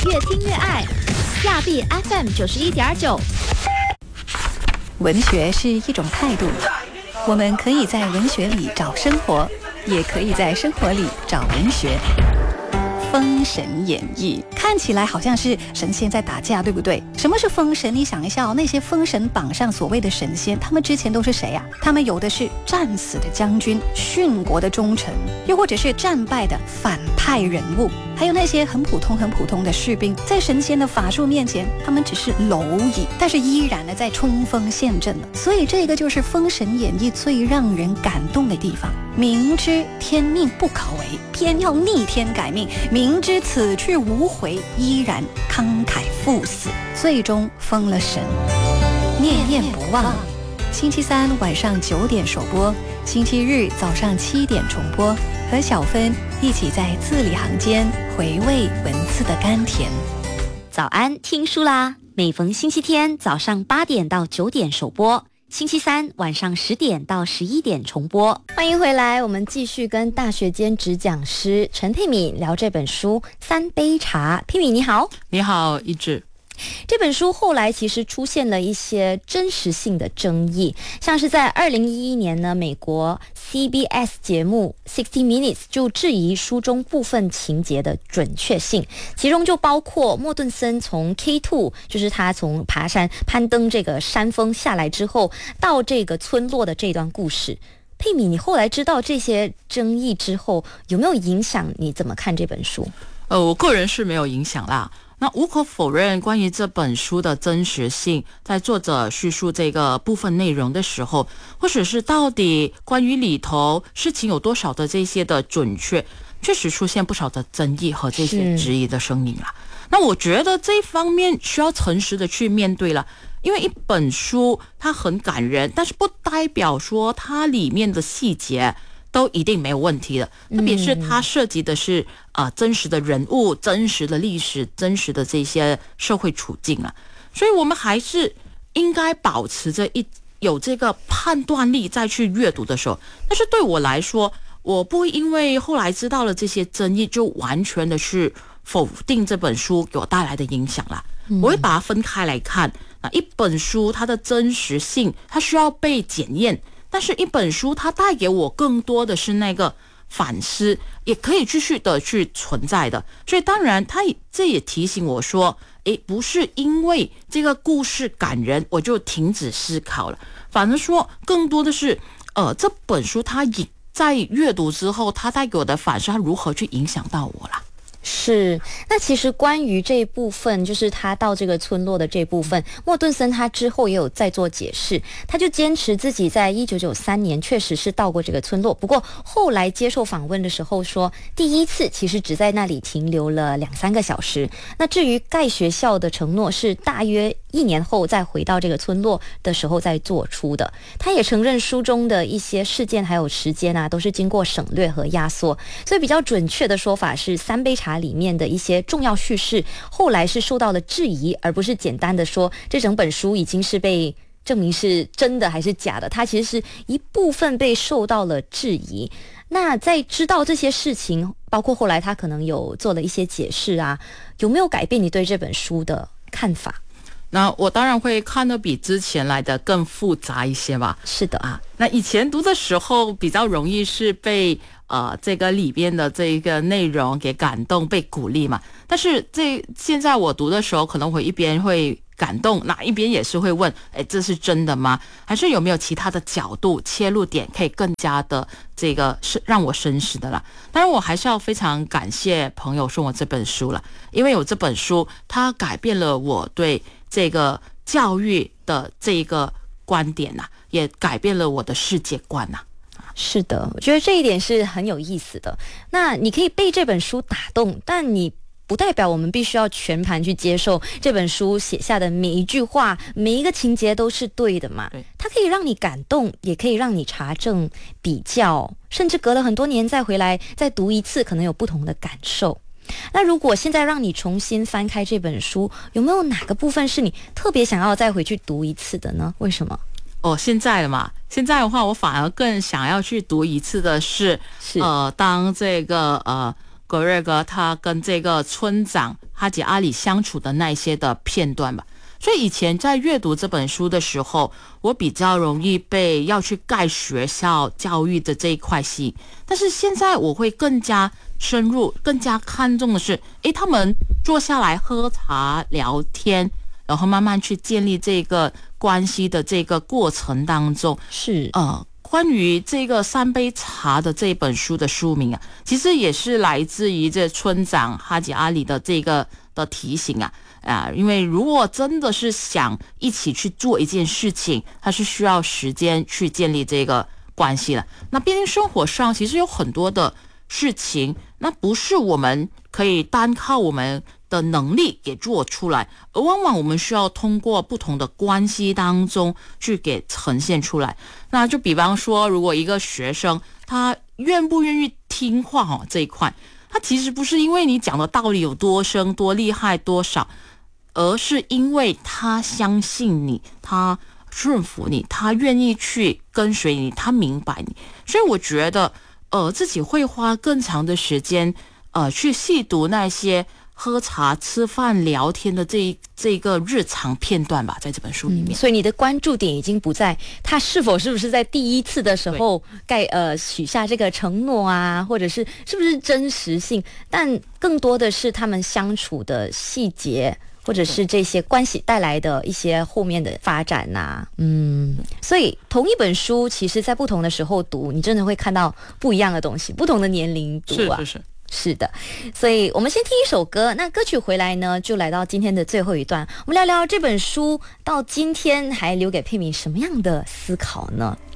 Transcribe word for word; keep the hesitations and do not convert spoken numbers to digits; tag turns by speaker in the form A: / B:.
A: 越听越爱。亚碧 F M 九十一点九。
B: 文学是一种态度，我们可以在文学里找生活，也可以在生活里找文学。封神演义看起来好像是神仙在打架，对不对？什么是封神？你想一下哦，那些封神榜上所谓的神仙，他们之前都是谁啊？他们有的是战死的将军、殉国的忠臣，又或者是战败的反派人物，还有那些很普通很普通的士兵，在神仙的法术面前，他们只是蝼蚁，但是依然的在冲锋陷阵了。所以这个就是封神演义最让人感动的地方。明知天命不可违，偏要逆天改命，明知此去无回，依然慷慨赴死，最终封了神，念念不忘。星期三晚上九点首播，星期日早上七点重播，和小芬一起在字里行间回味文字的甘甜。
C: 早安，听书啦！每逢星期天早上八点到九点首播，星期三晚上十点到十一点重播。
A: 欢迎回来，我们继续跟大学兼职讲师陈佩敏聊这本书《三杯茶》。佩敏你好。
D: 你好，一志。
A: 这本书后来其实出现了一些真实性的争议，像是在二零一一年呢，美国 C B S 节目 sixty minutes 就质疑书中部分情节的准确性，其中就包括莫顿森从 K 二 就是他从爬山攀登这个山峰下来之后到这个村落的这段故事。佩米，你后来知道这些争议之后，有没有影响你怎么看这本书？
D: 呃，我个人是没有影响啦。那无可否认，关于这本书的真实性，在作者叙述这个部分内容的时候，或者是到底关于里头事情有多少的这些的准确，确实出现不少的争议和这些质疑的声音啦。那我觉得这一方面需要诚实的去面对了，因为一本书它很感人，但是不代表说它里面的细节都一定没有问题的，特别是它涉及的是呃真实的人物、真实的历史、真实的这些社会处境啊，所以我们还是应该保持着一有这个判断力再去阅读的时候。但是对我来说，我不会因为后来知道了这些争议就完全的去否定这本书给我带来的影响啦。我会把它分开来看啊，一本书它的真实性它需要被检验。但是一本书它带给我更多的是那个反思，也可以继续的去存在的。所以当然它这也提醒我说，诶，不是因为这个故事感人我就停止思考了，反而说更多的是呃，这本书它在阅读之后它带给我的反思，它如何去影响到我啦。
A: 是，那其实关于这一部分，就是他到这个村落的这部分，莫顿森他之后也有在做解释，他就坚持自己在一九九三年确实是到过这个村落，不过后来接受访问的时候说，第一次其实只在那里停留了两三个小时。那至于盖学校的承诺是大约一年后再回到这个村落的时候再做出的。他也承认书中的一些事件还有时间啊，都是经过省略和压缩，所以比较准确的说法是三杯茶里面的一些重要叙事后来是受到了质疑，而不是简单的说这整本书已经是被证明是真的还是假的，它其实是一部分被受到了质疑。那在知道这些事情，包括后来他可能有做了一些解释啊，有没有改变你对这本书的看法？
D: 那我当然会看得比之前来的更复杂一些吧。
A: 是的
D: 啊，那以前读的时候比较容易是被呃这个里边的这一个内容给感动，被鼓励嘛。但是这现在我读的时候，可能会一边会感动，那一边也是会问，哎，这是真的吗？还是有没有其他的角度切入点可以更加的这个是让我深思的啦？当然，我还是要非常感谢朋友送我这本书了，因为有这本书，它改变了我对这个教育的这个观点呐、啊，也改变了我的世界观呐、啊。
A: 是的，我觉得这一点是很有意思的。那你可以被这本书打动，但你不代表我们必须要全盘去接受这本书写下的每一句话、每一个情节都是对的嘛？它可以让你感动，也可以让你查证、比较，甚至隔了很多年再回来再读一次，可能有不同的感受。那如果现在让你重新翻开这本书，有没有哪个部分是你特别想要再回去读一次的呢？为什么？
D: 哦，现在了嘛？现在的话，我反而更想要去读一次的是，
A: 是
D: 呃，当这个呃格瑞格他跟这个村长哈吉阿里相处的那些的片段吧。所以以前在阅读这本书的时候，我比较容易被要去盖学校教育的这一块吸引，但是现在我会更加深入，更加看重的是，诶，他们坐下来喝茶聊天，然后慢慢去建立这个关系的这个过程当中，
A: 是
D: 呃，关于这个三杯茶的这本书的书名啊，其实也是来自于这村长哈吉阿里的这个的提醒啊。啊，因为如果真的是想一起去做一件事情，它是需要时间去建立这个关系了。那毕竟生活上其实有很多的事情，那不是我们可以单靠我们的能力给做出来，而往往我们需要通过不同的关系当中去给呈现出来。那就比方说，如果一个学生他愿不愿意听话哦，这一块，他其实不是因为你讲的道理有多深、多厉害、多少，而是因为他相信你，他顺服你，他愿意去跟随你，他明白你。所以我觉得呃，自己会花更长的时间呃，去细读那些喝茶、吃饭、聊天的这这个日常片段吧，在这本书里面。
A: 嗯、所以你的关注点已经不在他是否是不是在第一次的时候盖呃许下这个承诺啊，或者是是不是真实性，但更多的是他们相处的细节，或者是这些关系带来的一些后面的发展呐、啊。嗯，所以同一本书，其实在不同的时候读，你真的会看到不一样的东西，不同的年龄读啊。
D: 是是是。
A: 是的，所以我们先听一首歌，那歌曲回来呢，就来到今天的最后一段，我们聊聊这本书到今天还留给佩敏什么样的思考呢？